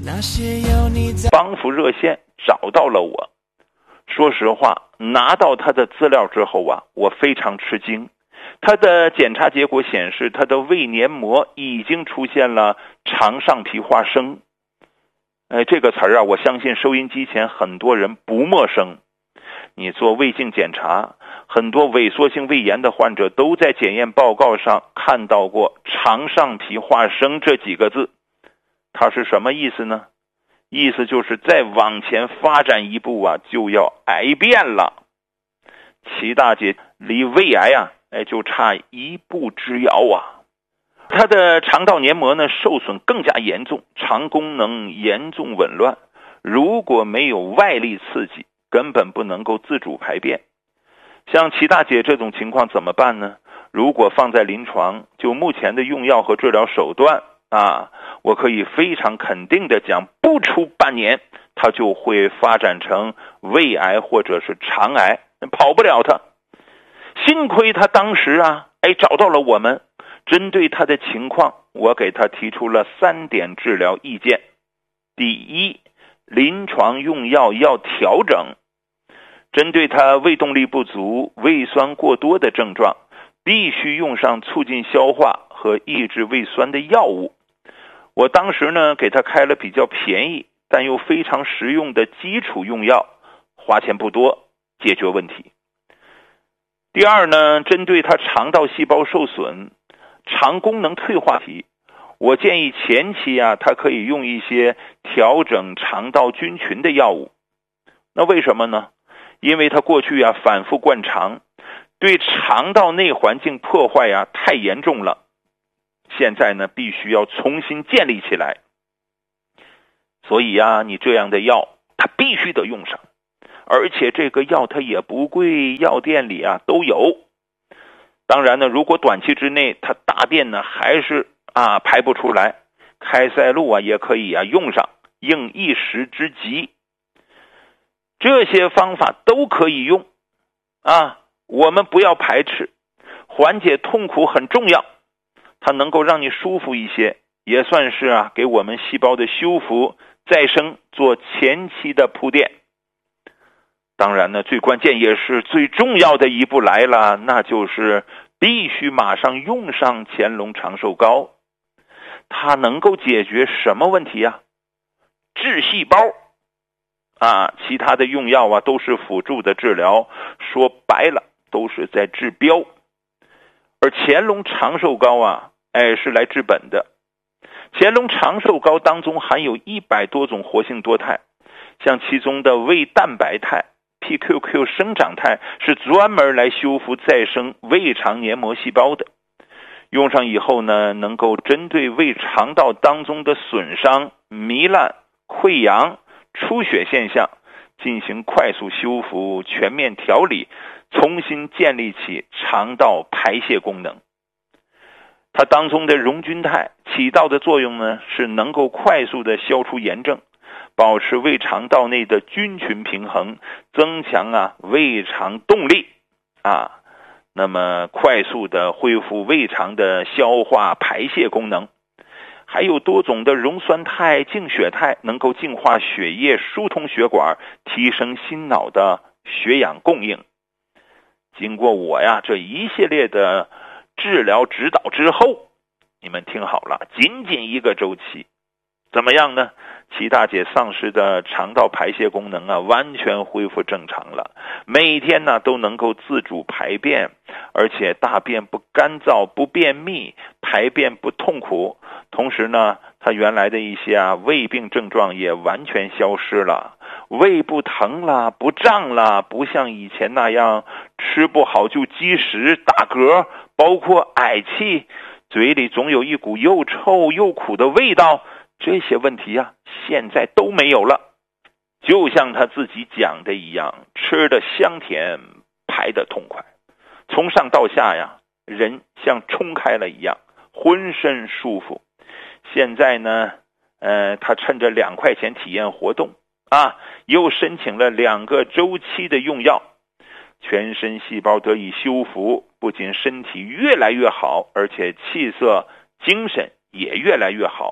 帮扶热线找到了我。说实话，拿到他的资料之后啊，我非常吃惊。他的检查结果显示，他的胃黏膜已经出现了肠上皮化生。这个词儿啊，我相信收音机前很多人不陌生。你做胃镜检查，很多萎缩性胃炎的患者都在检验报告上看到过肠上皮化生这几个字。它是什么意思呢？意思就是再往前发展一步啊，就要癌变了。齐大姐离胃癌啊，就差一步之遥啊。她的肠道黏膜呢受损更加严重，肠功能严重紊乱，如果没有外力刺激，根本不能够自主排便。像齐大姐这种情况怎么办呢？如果放在临床，就目前的用药和治疗手段啊，我可以非常肯定的讲，不出半年，它就会发展成胃癌或者是肠癌，跑不了它。幸亏他当时啊，找到了我们，针对他的情况，我给他提出了3点治疗意见。第一，临床用药要调整，针对他胃动力不足、胃酸过多的症状，必须用上促进消化和抑制胃酸的药物。我当时呢，给他开了比较便宜但又非常实用的基础用药，花钱不多，解决问题。第二呢，针对他肠道细胞受损、肠功能退化体，我建议前期啊，他可以用一些调整肠道菌群的药物。那为什么呢？因为他过去啊反复灌肠，对肠道内环境破坏啊太严重了。现在呢，必须要重新建立起来。所以啊，你这样的药，它必须得用上。而且这个药它也不贵，药店里啊都有。当然呢，如果短期之内它大便呢还是排不出来，开塞露啊也可以啊用上，应一时之急。这些方法都可以用啊，我们不要排斥，缓解痛苦很重要，它能够让你舒服一些，也算是啊给我们细胞的修复再生做前期的铺垫。当然呢，最关键也是最重要的一步来了，那就是必须马上用上乾隆长寿膏。它能够解决什么问题啊？治细胞其他的用药啊都是辅助的治疗，说白了都是在治标。而乾隆长寿膏啊，是来治本的。乾隆长寿膏当中含有100多种活性多肽，像其中的胃蛋白肽、PQQ 生长肽是专门来修复再生胃肠黏膜细胞的。用上以后呢，能够针对胃肠道当中的损伤、糜烂、溃疡、出血现象进行快速修复、全面调理，重新建立起肠道排泄功能。它当中的溶菌肽起到的作用呢，是能够快速的消除炎症，保持胃肠道内的菌群平衡，增强胃肠动力那么快速的恢复胃肠的消化排泄功能。还有多种的溶酸肽、净血肽能够净化血液、疏通血管，提升心脑的血氧供应。经过我这一系列的治疗指导之后，你们听好了，仅仅1个周期，怎么样呢？齐大姐丧失的肠道排泄功能完全恢复正常了，每天都能够自主排便，而且大便不干燥、不便秘，排便不痛苦。同时呢，她原来的一些胃病症状也完全消失了，胃不疼了，不胀了，不像以前那样吃不好就积食、打嗝，包括嗳气，嘴里总有一股又臭又苦的味道，这些问题现在都没有了。就像他自己讲的一样，吃的香甜，排的痛快，从上到下人像冲开了一样，浑身舒服。现在呢他趁着2块钱体验活动又申请了2个周期的用药，全身细胞得以修复，不仅身体越来越好，而且气色、精神也越来越好，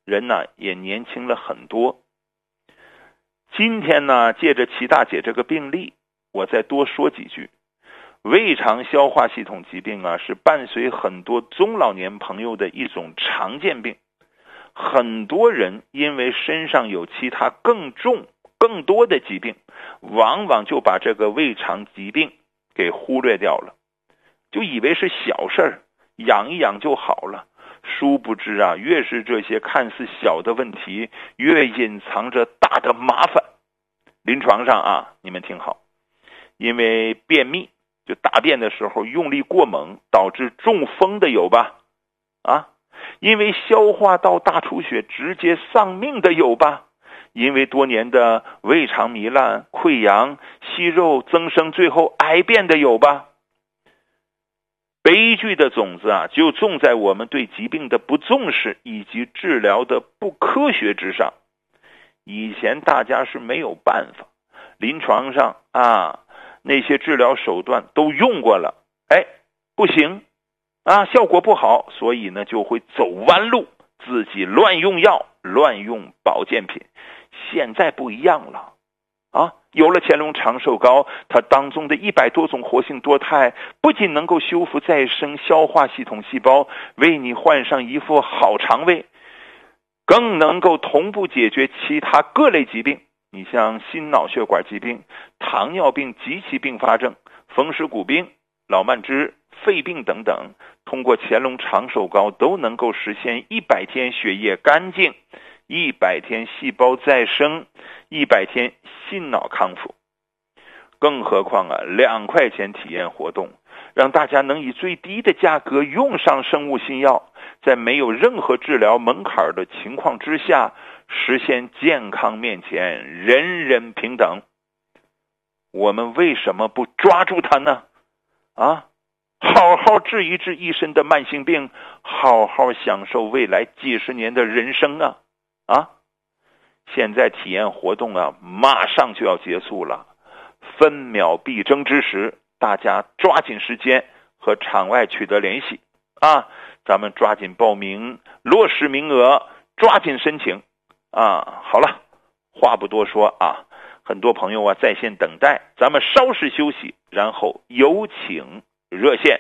人呢也年轻了很多。今天呢，借着齐大姐这个病例，我再多说几句。胃肠消化系统疾病啊，是伴随很多中老年朋友的一种常见病。很多人因为身上有其他更重、更多的疾病，往往就把这个胃肠疾病给忽略掉了，就以为是小事儿，养一养就好了。殊不知啊，越是这些看似小的问题，越隐藏着大的麻烦。临床上啊，你们听好，因为便秘，就大便的时候用力过猛，导致中风的有吧？啊，因为消化道大出血直接丧命的有吧？因为多年的胃肠糜烂、溃疡、息肉增生，最后癌变的有吧？悲剧的种子啊，就种在我们对疾病的不重视以及治疗的不科学之上。以前大家是没有办法，临床上啊，那些治疗手段都用过了，不行啊，效果不好，所以呢就会走弯路，自己乱用药、乱用保健品。现在不一样了啊，有了乾隆长寿膏，它当中的100多种活性多肽，不仅能够修复再生消化系统细胞，为你换上一副好肠胃，更能够同步解决其他各类疾病。你像心脑血管疾病、糖尿病及其并发症、风湿骨病、老慢支、肺病等等，通过乾隆长寿膏都能够实现100天血液干净、100天细胞再生、100天心脑康复。更何况啊，2块钱体验活动，让大家能以最低的价格用上生物新药，在没有任何治疗门槛的情况之下，实现健康面前人人平等。我们为什么不抓住它呢？啊，好好治一治一身的慢性病，好好享受未来几十年的人生啊！现在体验活动啊，马上就要结束了，分秒必争之时，大家抓紧时间和场外取得联系啊！咱们抓紧报名，落实名额，抓紧申请啊！好了，话不多说啊，很多朋友啊在线等待，咱们稍事休息，然后有请热线。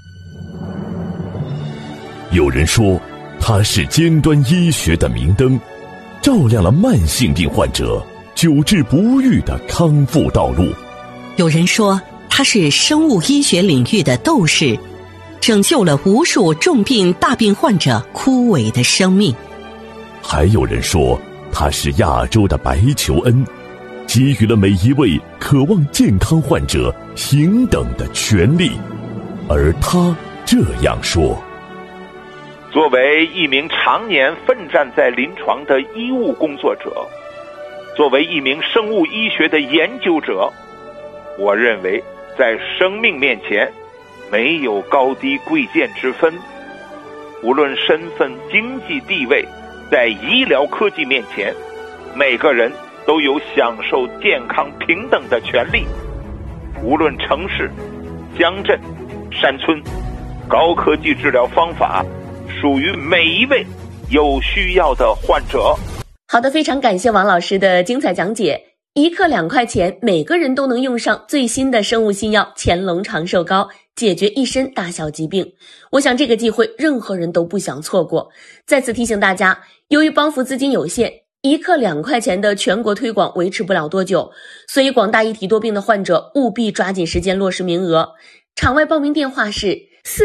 有人说它是尖端医学的明灯，照亮了慢性病患者久治不愈的康复道路。 有人说它是生物医学领域的斗士，拯救了无数重病大病患者枯萎的生命。 还有人说它是亚洲的白求恩，给予了每一位渴望健康患者平等的权利。而他这样说： 作为一名常年奋战在临床的医务工作者，作为一名生物医学的研究者，我认为在生命面前没有高低贵贱之分，无论身份、经济地位，在医疗科技面前，每个人都有享受健康平等的权利。无论城市、乡镇、山村，高科技治疗方法属于每一位有需要的患者。 好的，非常感谢王老师的精彩讲解。1克2块钱，每个人都能用上最新的生物新药乾隆长寿膏，解决一身大小疾病。我想这个机会任何人都不想错过。再次提醒大家，由于帮扶资金有限，1克2块钱的全国推广维持不了多久，所以广大一体多病的患者务必抓紧时间落实名额。场外报名电话是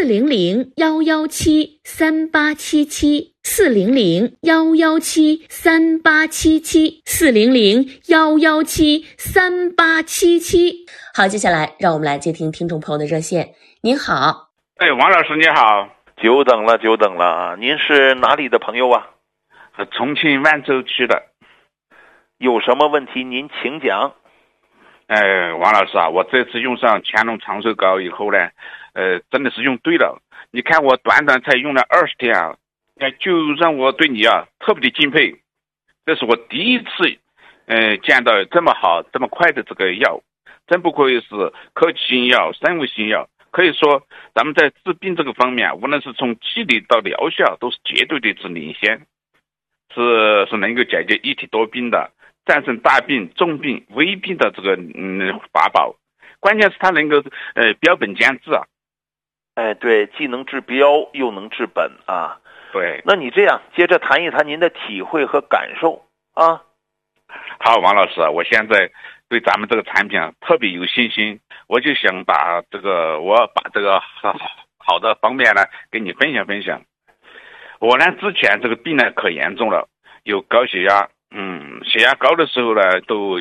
400-117-3877，400-117-3877，400-117-3877。好，接下来让我们来接听听众朋友的热线。您好。 王老师你好。 久等了，您是哪里的朋友啊？ 重庆万州区的。 有什么问题您请讲。 王老师啊，我这次用上乾隆长寿膏以后呢，真的是用对了。你看我短短才用了20天啊，就让我对你啊特别的敬佩。这是我第一次见到这么好这么快的这个药，真不愧是科技新药、生物新药。可以说咱们在治病这个方面，无论是从机理到疗效，都是绝对的是领先。 是能够解决一体多病的，战胜大病、重病、危病的这个法宝。关键是它能够标本兼治啊。 哎，对，既能治标又能治本啊。 对， 那你这样接着谈一谈您的体会和感受啊。 好，王老师，我现在对咱们这个产品特别有信心，我就想把这个好的方面呢给你分享分享。我呢之前这个病呢可严重了，有高血压，血压高的时候呢都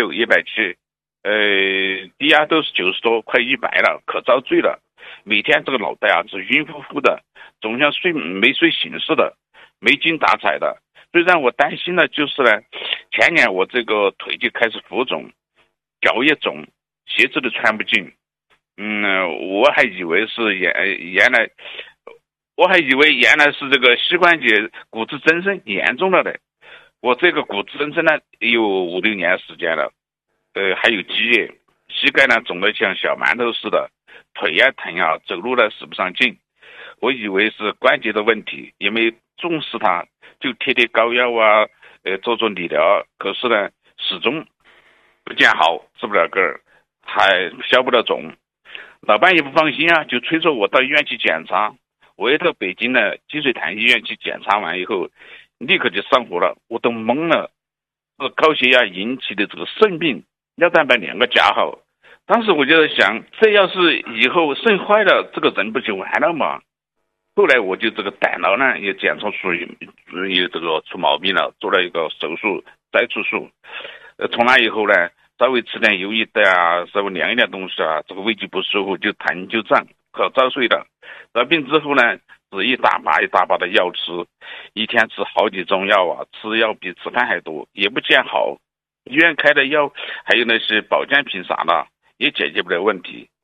160、170，低压都是90多，快100了，可遭罪了。每天这个脑袋是晕乎乎的，总像没睡醒似的，没精打采的。最让我担心的就是呢，前年我这个腿就开始浮肿，脚也肿，鞋子都穿不进。我还以为是原来是这个膝关节骨质增生严重了的。我这个骨质增生呢有5、6年时间了，还有积液，膝盖呢肿得像小馒头似的，腿呀疼啊，走路呢使不上劲。我以为是关节的问题，也没重视它，就贴膏药啊，做理疗，可是呢始终不见好，治不了个儿，还消不了肿。老伴也不放心啊，就催着我到医院去检查。我也到北京的积水潭医院去检查完以后，立刻就上火了，我都懵了。这高血压引起的这个肾病，尿蛋白2个加号。当时我就在想，这要是以后肾坏了，这个人不就完了吗？后来我就这个胆囊呢也检测出有这个出毛病了，做了一个手术摘除术。从那以后呢，稍微吃点油一点啊，稍微凉一点东西啊，这个胃就不舒服，就疼就胀，可遭罪了。得病之后呢，是一大把的药吃，一天吃好几种药啊，吃药比吃饭还多，也不见好。医院开的药还有那些保健品啥的也解决不了问题。